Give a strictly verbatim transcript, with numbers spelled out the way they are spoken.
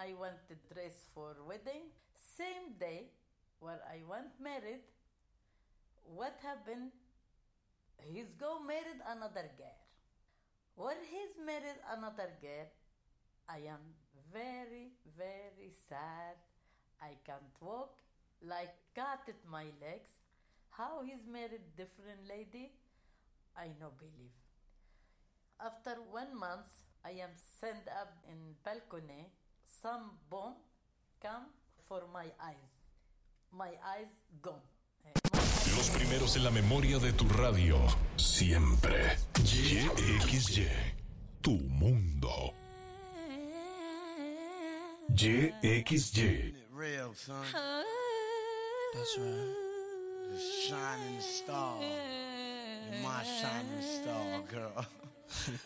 I wanted dress for wedding. Same day where I went married, what happened? He's go married another girl. When he's married another girl, I am very, very sad. I can't walk, like cut at my legs. How he's married different lady, I no believe. After one month, I am sent up in balcony. Some bomb come for my eyes. My eyes gone. Los primeros en la memoria de tu radio, siempre. Y X Y, tu mundo. Y X Y. Real, son. That's right. The shining star. You're my shining star, girl.